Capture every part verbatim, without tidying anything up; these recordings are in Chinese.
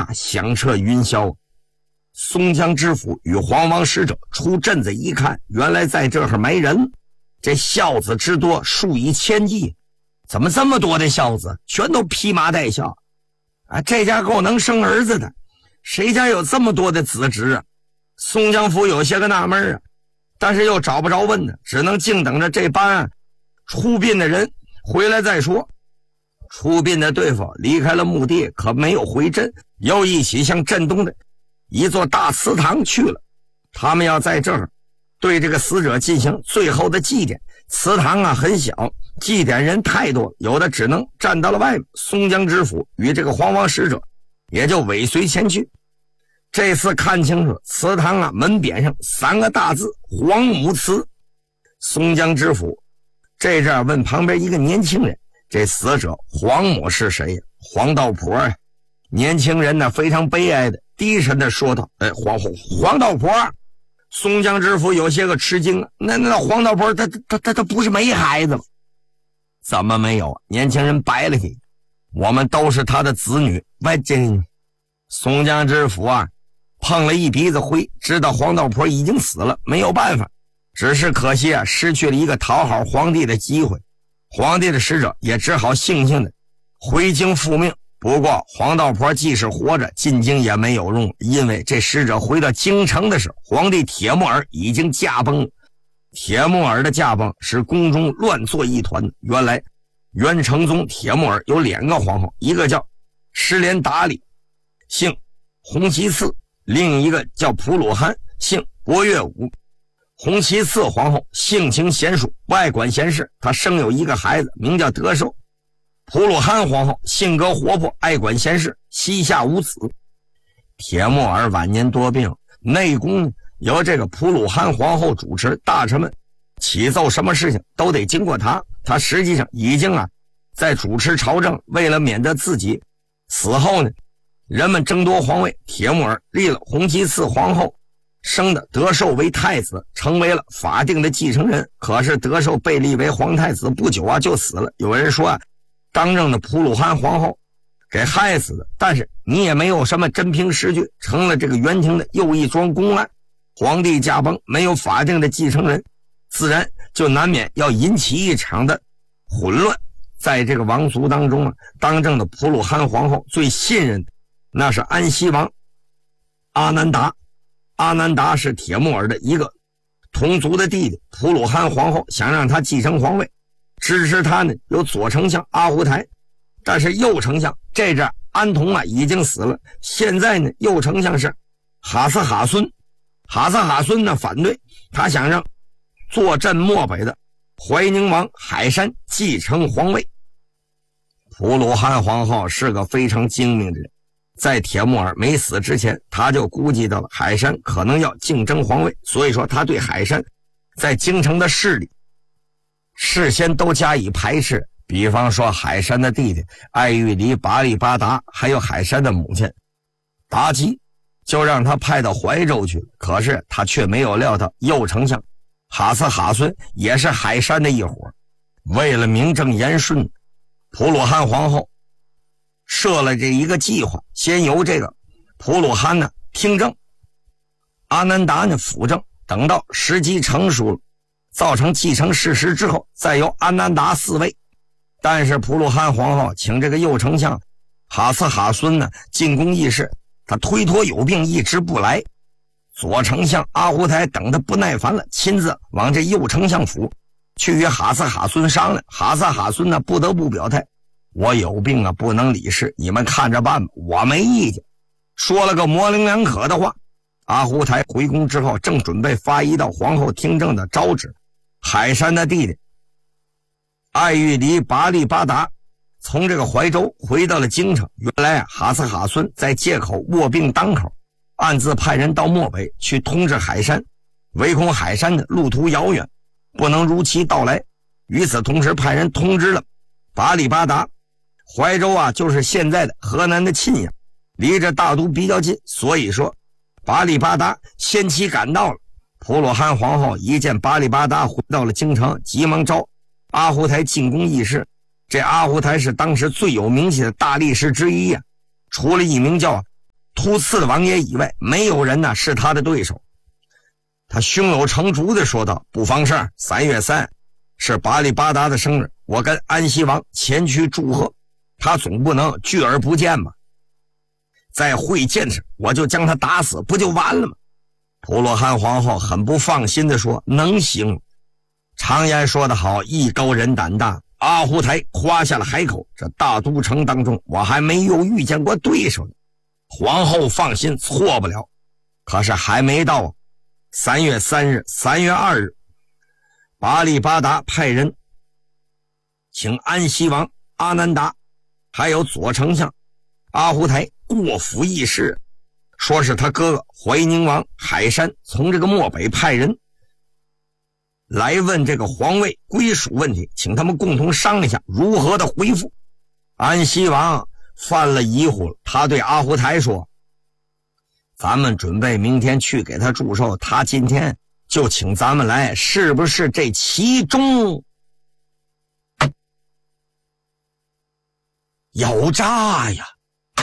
大响彻云霄。松江知府与黄王使者出镇子一看，原来在这儿没人，这孝子之多数以千计，怎么这么多的孝子全都披麻戴孝啊？这家够能生儿子的，谁家有这么多的子侄啊？松江府有些个纳闷啊，但是又找不着问呢，只能静等着这班出殡的人回来再说。出殡的对付离开了墓地，可没有回镇，又一起向镇东的一座大祠堂去了。他们要在这儿对这个死者进行最后的祭奠。祠堂啊很小，祭奠人太多，有的只能站到了外面。松江知府与这个黄王使者也就尾随前去。这次看清楚，祠堂啊门匾上三个大字黄母祠。松江知府这阵问旁边一个年轻人，这死者黄母是谁呀？黄道婆呀。年轻人呢非常悲哀的低沉的说道：哎，黄黄道婆。松江知府有些个吃惊啊，那那黄道婆他他他他不是没孩子吗？怎么没有啊？年轻人白了他，我们都是他的子女。喂，这松江知府啊碰了一鼻子灰，知道黄道婆已经死了，没有办法，只是可惜啊失去了一个讨好皇帝的机会。皇帝的使者也只好悻悻的回京复命。不过黄道婆即使活着进京也没有用，因为这使者回到京城的时候，皇帝铁木儿已经驾崩了。铁木儿的驾崩使宫中乱作一团。原来元成宗铁木儿有两个皇后，一个叫失连达里，姓洪其次，另一个叫普鲁罕，姓博岳武。洪其次皇后性情娴熟，外管闲事，她生有一个孩子名叫德寿。普鲁罕皇后性格活泼，爱管闲事，膝下无子。铁木儿晚年多病，内宫由这个普鲁罕皇后主持，大臣们启奏什么事情都得经过她。她实际上已经啊在主持朝政，为了免得自己死后呢人们争夺皇位，铁木儿立了洪其次皇后生的德寿为太子，成为了法定的继承人。可是德寿被立为皇太子不久啊就死了。有人说啊当政的普鲁罕皇后给害死的，但是你也没有什么真凭实据，成了这个元廷的又一桩公案。皇帝驾崩，没有法定的继承人，自然就难免要引起一场的混乱。在这个王族当中啊，当政的普鲁罕皇后最信任的那是安西王阿南达。阿南达是铁木儿的一个同族的弟弟，普鲁罕皇后想让他继承皇位，支持他呢有左丞相阿胡台，但是右丞相这阵安童啊已经死了，现在呢右丞相是哈斯哈孙。哈斯哈孙呢反对，他想让坐镇漠北的怀宁王海山继承皇位。普鲁罕皇后是个非常精明的人，在铁木儿没死之前，他就估计到了海山可能要竞争皇位，所以说他对海山在京城的势力事先都加以排斥。比方说海山的弟弟爱玉离拔力巴达，还有海山的母亲达基，就让他派到怀州去。可是他却没有料到右丞相哈斯哈孙也是海山的一伙。为了名正言顺，普鲁罕皇后设了这一个计划，先由这个普鲁罕呢听政，阿南达呢辅政，等到时机成熟了，造成继承事实之后，再由阿南达嗣位。但是普鲁罕皇后请这个右丞相哈斯哈孙呢进宫议事，他推脱有病一直不来。左丞相阿胡台等得不耐烦了，亲自往这右丞相府去与哈斯哈孙商量。哈斯哈孙呢不得不表态，我有病啊，不能理事，你们看着办吧，我没意见。说了个模棱两可的话。阿胡台回宫之后，正准备发一道皇后听政的诏旨，海山的弟弟爱玉离拔力巴达从这个怀州回到了京城。原来啊，哈斯哈孙在借口卧病当口，暗自派人到漠北去通知海山，唯恐海山的路途遥远，不能如期到来。与此同时，派人通知了拔力巴达，怀州啊就是现在的河南的沁阳，离着大都比较近，所以说拔力巴达先期赶到了。普鲁罕皇后一见拔力巴达回到了京城，急忙召阿胡台进宫议事。这阿胡台是当时最有名气的大力士之一呀、啊，除了一名叫突刺的王爷以外，没有人呢是他的对手。他胸有成竹地说道：不妨事，三月三是巴里巴达的生日，我跟安西王前去祝贺，他总不能拒而不见吧？在会见时我就将他打死，不就完了吗？普罗汗皇后很不放心地说：能行。常言说得好，艺高人胆大，阿胡台夸下了海口，这大都城当中我还没有遇见过对手呢。皇后放心，错不了。可是还没到三月三日、三月二日，巴里巴达派人请安西王阿南达还有左丞相阿胡台过府议事，说是他哥哥怀宁王海山从这个漠北派人来问这个皇位归属问题，请他们共同商量一下如何的回复。安西王犯了疑惑了，他对阿胡台说：咱们准备明天去给他祝寿，他今天就请咱们来，是不是这其中有诈呀？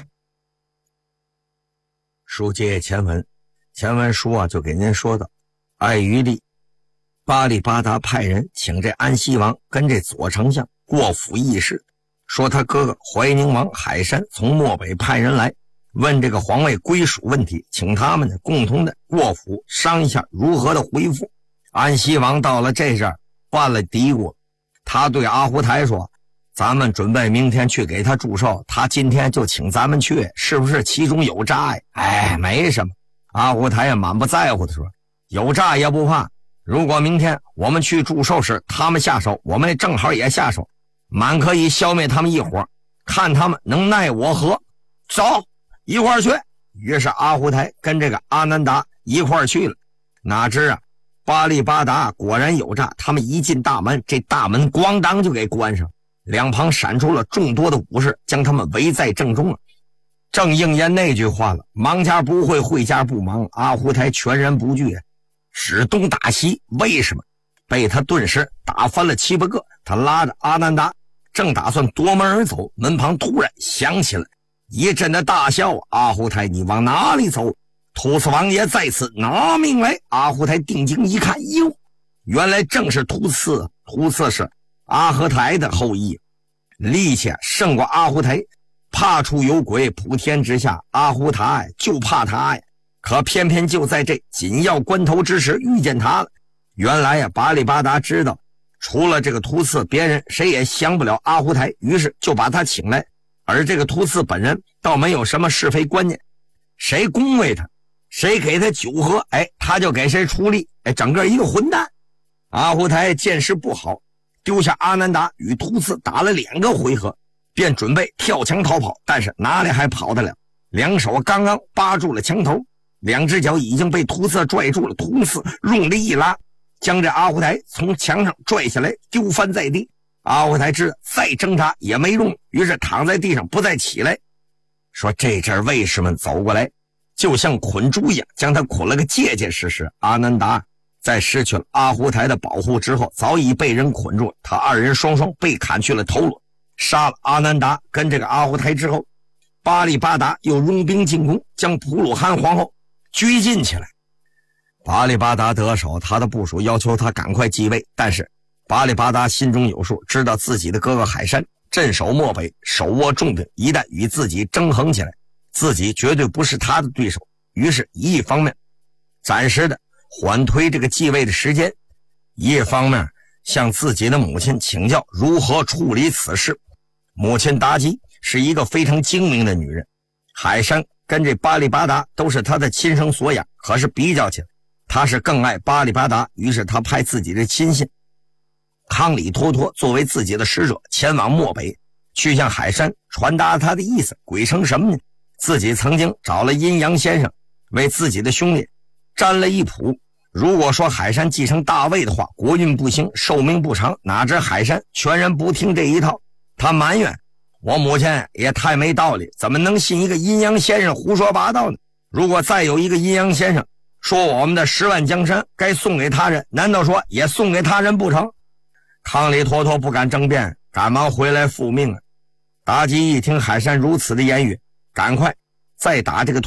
书接前文，前文书啊就给您说到，碍于利，巴里巴达派人请这安西王跟这左丞相过府议事，说他哥哥怀宁王海山从漠北派人来问这个皇位归属问题，请他们呢共同的过府商一下如何的回复。安西王到了这阵犯了嘀咕，他对阿胡台说：咱们准备明天去给他祝寿，他今天就请咱们去，是不是其中有诈呀？哎，没什么。阿胡台也满不在乎的说：有诈也不怕，如果明天我们去祝寿时他们下手，我们正好也下手，满可以消灭他们一伙，看他们能奈我何。走，一块儿去。于是阿胡台跟这个阿南达一块儿去了。哪知啊，巴里巴达果然有诈，他们一进大门，这大门咣当就给关上，两旁闪出了众多的武士，将他们围在正中了。正应验那句话了，忙家不会，会家不忙。阿胡台全然不惧，使东打西。为什么？被他顿时打翻了七八个。他拉着阿南达正打算夺门而走，门旁突然响起了一阵的大笑。阿胡台，你往哪里走？突刺王爷在此，拿命来！阿胡台定睛一看，哟，原来正是突刺。突刺是阿合台的后裔，力气胜过阿胡台，怕出有鬼，普天之下阿胡台就怕他呀。可偏偏就在这紧要关头之时遇见他了。原来呀，巴里巴达知道除了这个突刺，别人谁也降不了阿胡台，于是就把他请来。而这个突刺本人倒没有什么是非观念，谁恭维他，谁给他酒喝，哎，他就给谁出力，哎，整个一个混蛋。阿胡台见势不好，丢下阿南达与突刺打了两个回合，便准备跳墙逃跑，但是哪里还跑得了？两手刚刚扒住了墙头，两只脚已经被突刺拽住了。突刺用力一拉，将这阿胡台从墙上拽下来，丢翻在地。阿胡台知道再挣扎也没用，于是躺在地上不再起来，说这阵卫士们走过来，就像捆猪一样，将他捆了个结结实实。阿南达在失去了阿胡台的保护之后，早已被人捆住，他二人双双被砍去了头颅。杀了阿南达跟这个阿胡台之后，巴里巴达又拥兵进攻，将普鲁汗皇后拘禁起来。巴里巴达得手，他的部属要求他赶快继位，但是巴里巴达心中有数，知道自己的哥哥海山镇守漠北，手握重兵，一旦与自己争衡起来，自己绝对不是他的对手。于是一方面暂时的缓推这个继位的时间，一方面向自己的母亲请教如何处理此事。母亲达吉是一个非常精明的女人，海山跟这巴里巴达都是她的亲生所养，可是比较起来，她是更爱巴里巴达，于是她派自己的亲信康里托托作为自己的使者前往漠北，去向海山传达他的意思。鬼称什么呢？自己曾经找了阴阳先生为自己的兄弟占了一谱，如果说海山继承大位的话，国运不兴，寿命不长。哪知海山全然不听这一套，他埋怨我母亲也太没道理，怎么能信一个阴阳先生胡说八道呢？如果再有一个阴阳先生说我们的十万江山该送给他人，难道说也送给他人不成？康里托托不敢争辩，赶忙回来复命了。达吉一听海山如此的言语，赶快再打这个